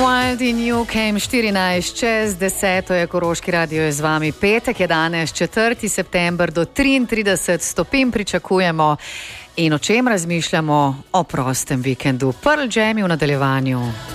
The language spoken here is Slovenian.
Wild in UK, 14 čez 10, to je Koroški radio, je z vami. Petek je danes, 4. september, do 33 stopinj pričakujemo in o čem razmišljamo? O prostem vikendu. Pearl Jam v nadaljevanju.